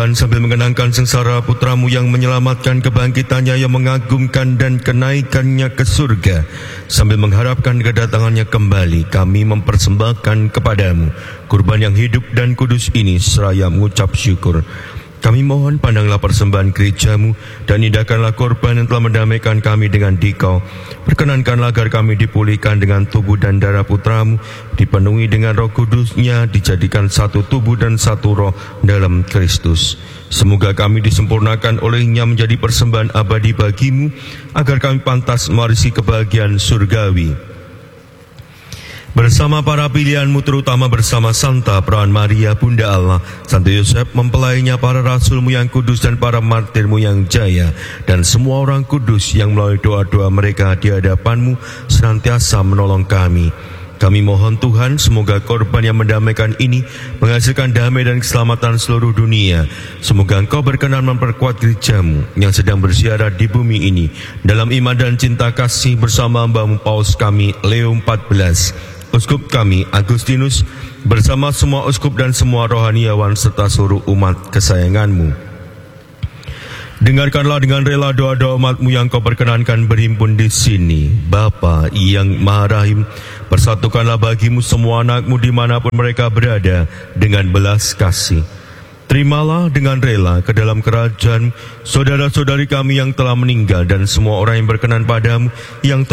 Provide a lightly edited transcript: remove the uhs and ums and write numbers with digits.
Tuhan, sambil mengenangkan sengsara putramu yang menyelamatkan, kebangkitannya yang mengagumkan dan kenaikannya ke surga, sambil mengharapkan kedatangannya kembali, kami mempersembahkan kepadamu kurban yang hidup dan kudus ini seraya mengucap syukur. Kami mohon pandanglah persembahan gerejamu dan indahkanlah korban yang telah mendamaikan kami dengan Dikau. Perkenankanlah agar kami dipulihkan dengan tubuh dan darah putramu, dipenuhi dengan Roh Kudusnya, dijadikan satu tubuh dan satu roh dalam Kristus. Semoga kami disempurnakan olehnya menjadi persembahan abadi bagimu, agar kami pantas mewarisi kebahagiaan surgawi. Bersama para pilihanmu, terutama bersama Santa Perawan Maria, Bunda Allah, Santo Yosef, mempelainya, para rasulmu yang kudus dan para martirmu yang jaya, dan semua orang kudus yang melalui doa-doa mereka di hadapanmu senantiasa menolong kami. Kami mohon Tuhan, semoga korban yang mendamaikan ini menghasilkan damai dan keselamatan seluruh dunia. Semoga Engkau berkenan memperkuat gerejamu yang sedang berziarah di bumi ini dalam iman dan cinta kasih bersama hambamu Paus kami Leo XIV, Uskup kami Agustinus, bersama semua uskup dan semua rohaniawan serta seluruh umat kesayanganmu. Dengarkanlah dengan rela doa-doa umatmu yang Kau perkenankan berhimpun di sini. Bapa yang Maha Rahim, persatukanlah bagimu semua anakmu dimanapun mereka berada dengan belas kasih. Terimalah dengan rela ke dalam kerajaan saudara-saudari kami yang telah meninggal dan semua orang yang berkenan padamu, yang